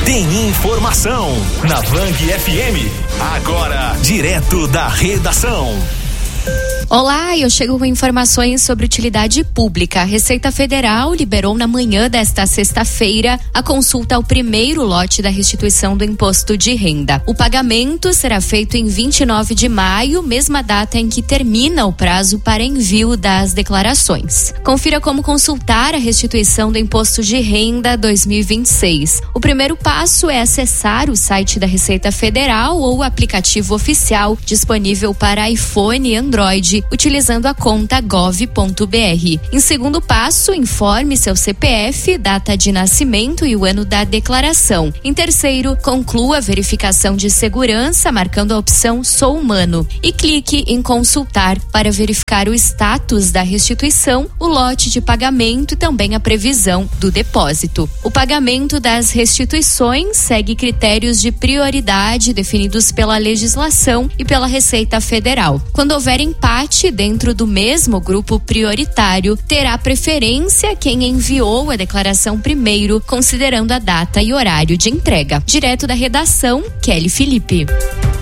tem informação na Band FM. Agora, direto da redação. Olá, eu chego com informações sobre utilidade pública. A Receita Federal liberou na manhã desta sexta-feira a consulta ao primeiro lote da restituição do imposto de renda. O pagamento será feito em 29 de maio, mesma data em que termina o prazo para envio das declarações. Confira como consultar a restituição do imposto de renda 2026. O primeiro passo é acessar o site da Receita Federal ou o aplicativo oficial disponível para iPhone e Android, utilizando a conta gov.br. Em segundo passo, informe seu CPF, data de nascimento e o ano da declaração. Em terceiro, conclua a verificação de segurança, marcando a opção Sou Humano, e clique em consultar para verificar o status da restituição, o lote de pagamento e também a previsão do depósito. O pagamento das restituições segue critérios de prioridade definidos pela legislação e pela Receita Federal. Quando houver empate dentro do mesmo grupo prioritário, terá preferência quem enviou a declaração primeiro, considerando a data e horário de entrega. Direto da redação, Kelly Felipe.